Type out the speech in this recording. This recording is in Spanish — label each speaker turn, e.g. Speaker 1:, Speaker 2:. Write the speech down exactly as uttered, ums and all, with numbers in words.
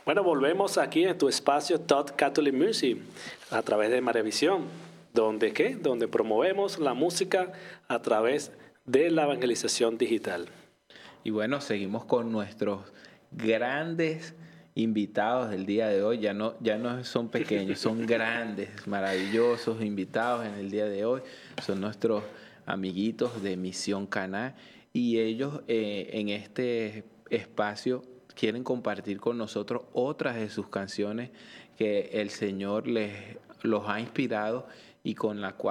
Speaker 1: Bueno, volvemos aquí en tu espacio Todd Catholic Music a través de Maravisión, donde ¿qué? Donde promovemos la música a través de la evangelización digital.
Speaker 2: Y bueno, seguimos con nuestros grandes invitados del día de hoy. Ya no, ya no son pequeños, son grandes, maravillosos invitados en el día de hoy. Son nuestros amiguitos de Misión Caná y ellos eh, en este espacio quieren compartir con nosotros otras de sus canciones que el Señor les los ha inspirado y con la cual